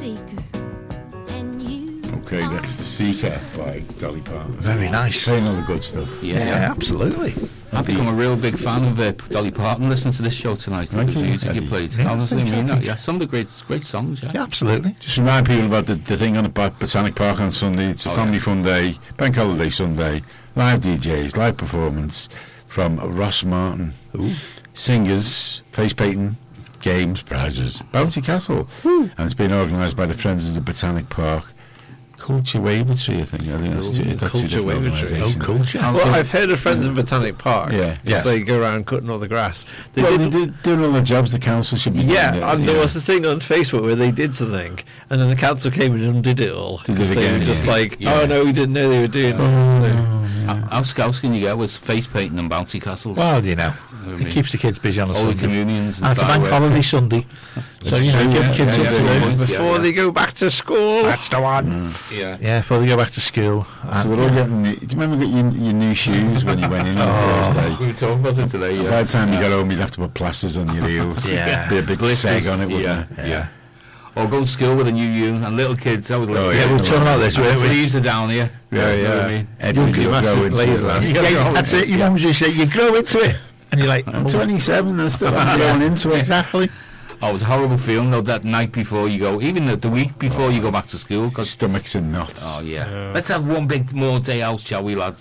seeker, and you. Okay, that's The Seeker by Dolly Parton. Very nice. Saying all the good stuff. Yeah, absolutely. I've become a real big fan of Dolly Parton. Listening to this show tonight, Thank the you, music you Eddie. played. Yeah, Honestly, I mean that. fantastic. Yeah, some of the great songs. Yeah. Yeah, absolutely. Just remind people about the thing on the Botanic Park on Sunday. It's a family fun day, bank holiday Sunday, live DJs, live performance from Ross Martin. Singers, face painting, games, prizes, bouncy castle. And it's been organised by the Friends of the Botanic Park. Culture Wavertree, I think that's two Culture different Wavertree. organisations. Oh, culture. Well, I've heard of Friends of Botanic Park. Yeah. Yes. They go around cutting all the grass. They Well, did, they doing all the jobs the council should be doing. and there was this thing on Facebook where they did something, and then the council came and undid it all. Did it 'Cause they again, were just yeah. like, Yeah. oh no, we didn't know they were doing that. So. How scouts can you get with face painting and bouncy castles? Well, you know, I it mean, keeps the kids busy on a Holy Sunday. Communions And it's a bank fireworks. holiday Sunday. So, you know, true, get yeah, the kids yeah, up yeah, to yeah. date. Before they go back to school. That's the one. Yeah. Yeah, before they go back to school. So we're all getting. Do you remember getting your new shoes when you went in on the first day? We were talking about it today. By the time you got home, you'd have to put plasters on your heels. Yeah. Be a big seg on it, wouldn't Yeah, it? yeah. Or go to school with a new union and little kids. That was like, Oh, Yeah, we were talking about this. the weren't we? sleeves are down here. Yeah, You know what I yeah. mean? Edward, be you'll massive grow into blazer. it. Yeah, that's it. Your mum just say you grow into it, and you're like, I'm 27 and still I'm growing into it. exactly. Oh, it's a horrible feeling though that night before you go, even the week before you go back to school. Cause, Stomachs and knots. oh yeah, let's have one big more day out, shall we, lads?